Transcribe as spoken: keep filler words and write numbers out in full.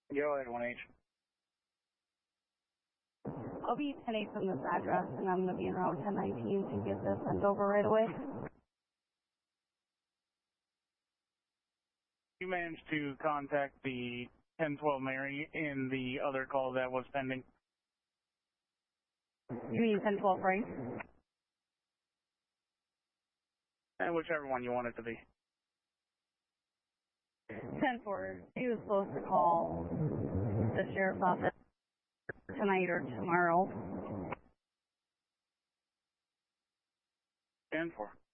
Go ahead, one H. I'll be ten eight from this address, and I'm going to be around ten nineteen to get this sent over right away. You managed to contact the ten twelve Mary in the other call that was pending? You mean ten twelve Frank? And whichever one you want it to be. ten four, he was supposed to call the sheriff's office tonight or tomorrow. ten four.